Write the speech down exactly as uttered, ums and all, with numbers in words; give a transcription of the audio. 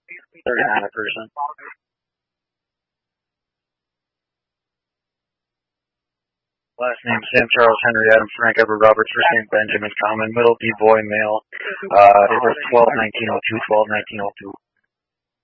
thirty-nine a person. Last name Sam Charles Henry Adam Frank Edward Roberts. First name Benjamin Common. Middle D boy male. Uh, date birth twelve nineteen oh two twelve nineteen oh two.